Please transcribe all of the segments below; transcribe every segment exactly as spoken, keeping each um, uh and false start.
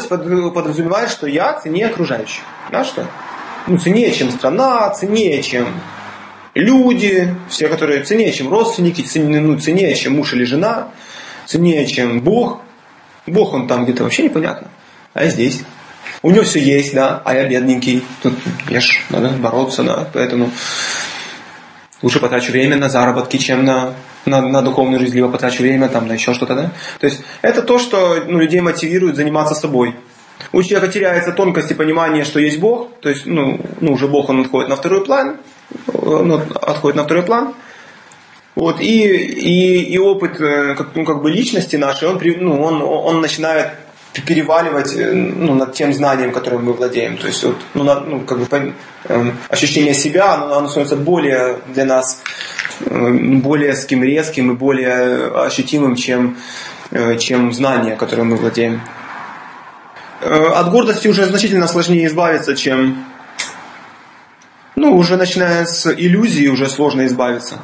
гордость подразумевает, что я ценнее окружающих. Да, что? Ну, ценнее, чем страна, ценнее, чем люди, все, которые ценнее, чем родственники, ценнее, ну, ценнее, чем муж или жена, ценнее, чем Бог. Бог, он там где-то вообще непонятно. А я здесь. У него все есть, да, а я бедненький. Тут я ж, надо бороться, да, поэтому лучше потрачу время на заработки, чем на, на, на духовную жизнь, либо потрачу время там, на еще что-то, да. То есть это то, что ну, людей мотивирует заниматься собой. У человека теряется тонкость и понимание, что есть Бог, то есть, ну, ну уже Бог, он отходит на второй план, ну, отходит на второй план. Вот, и, и, и опыт как, ну, как бы личности нашей, он, ну, он, он начинает переваливать ну, над тем знанием, которым мы владеем. То есть вот, ну, на, ну, как бы, э, ощущение себя, оно, оно становится более для нас э, более таким резким и более ощутимым, чем, э, чем знание, которым мы владеем. Э, от гордости уже значительно сложнее избавиться, чем ну, уже начиная с иллюзии уже сложно избавиться.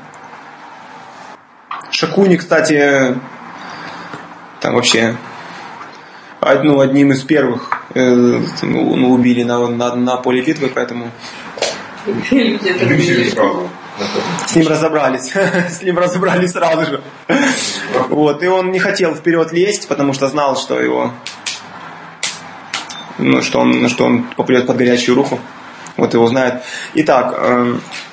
Шакуни, кстати, там вообще ну, одним из первых э, ну, убили на, на, на поле битвы, поэтому с ним разобрались. С ним разобрались сразу же. Вот. И он не хотел вперед лезть, потому что знал, что его ну, что он, что он попадет под горячую руку. Вот его знает. Итак, э,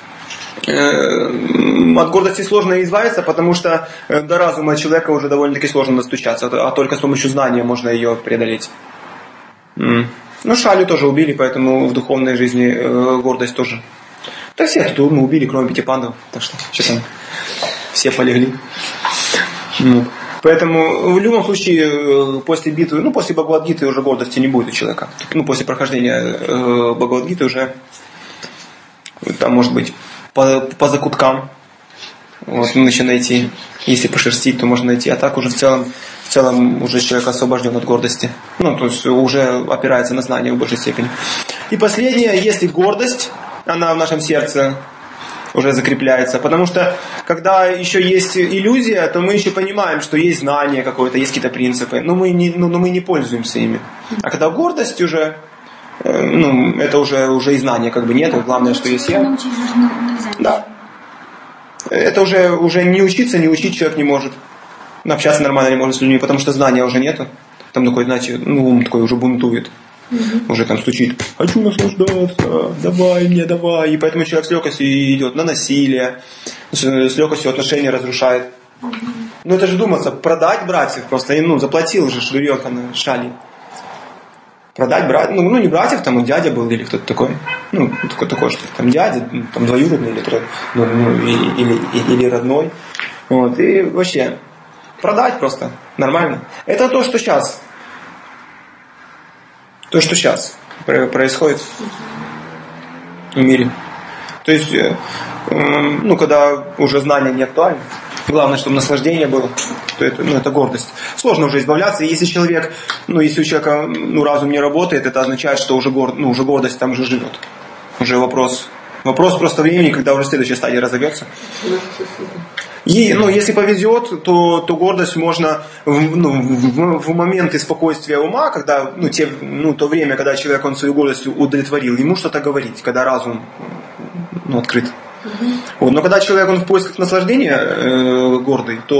от гордости сложно избавиться, потому что до разума человека уже довольно-таки сложно достучаться, а только с помощью знания можно ее преодолеть. Ну, Шалю тоже убили, поэтому в духовной жизни гордость тоже. Да все тут мы убили, кроме пяти пандов, так что, что там, все полегли. Ну. Поэтому в любом случае после битвы, ну после Бхагавад-гиты уже гордости не будет у человека. Ну после прохождения Бхагавад-гиты уже там может быть по, по закуткам вот, начать найти. Если пошерстить, то можно найти. А так уже в целом, в целом уже человек освобожден от гордости. Ну, то есть уже опирается на знания в большей степени. И последнее, если гордость, она в нашем сердце уже закрепляется. Потому что когда еще есть иллюзия, то мы еще понимаем, что есть знание какое-то, есть какие-то принципы, но мы не, ну, но мы не пользуемся ими. А когда гордость уже, ну, это уже, уже и знания как бы нет, главное, что есть я. Да. Это уже, уже не учиться, не учить человек не может. Общаться нормально не может с людьми, потому что знания уже нету. Там такой, знаете, ну, ум такой уже бунтует. Угу. Уже там стучит, хочу наслаждаться, давай мне, давай. И поэтому человек с легкостью идет на насилие, с легкостью отношения разрушает. Угу. Ну это же думаться, продать братьев просто, ну заплатил же Шурьёнка на Шали. Продать братьев, ну, ну не братьев, там он дядя был или кто-то такой. Ну, такой, такой что там дядя, там двоюродный или, ну, ну, или, или, или родной. Вот, и вообще, продать просто, нормально. Это то, что сейчас. То, что сейчас происходит в мире. То есть, ну, когда уже знание не актуально, главное, чтобы наслаждение было, то это, ну, это гордость. Сложно уже избавляться. И если человек, ну, если у человека ну, разум не работает, это означает, что уже, гор, ну, уже гордость там же живет. Уже вопрос. Вопрос просто времени, когда уже следующая стадия разовьется. И, ну, если повезет, то, то гордость можно в, ну, в, в моменты спокойствия ума, когда, ну, те, ну, то время, когда человек он свою гордость удовлетворил, ему что-то говорить, когда разум ну, открыт. Вот. Но когда человек он в поисках наслаждения э, гордый, то